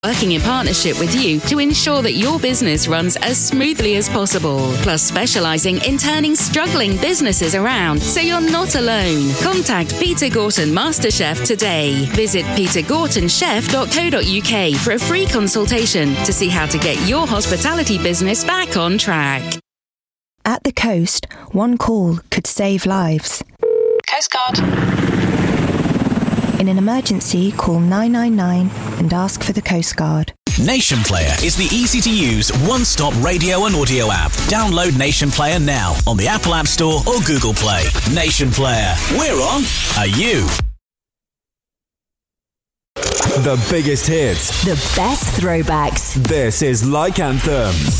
Working in partnership with you to ensure that your business runs as smoothly as possible. Plus specialising in turning struggling businesses around so you're not alone. Contact Peter Gorton MasterChef today. Visit petergortonchef.co.uk for a free consultation to see how to get your hospitality business back on track. At the coast, one call could save lives. Coast Guard. In an emergency, call 999 and ask for the Coast Guard. Nation Player is the easy-to-use one-stop radio and audio app. Download Nation Player now on the Apple App Store or Google Play. Nation Player. We're on. Are you? The biggest hits. The best throwbacks. This is Like Anthems.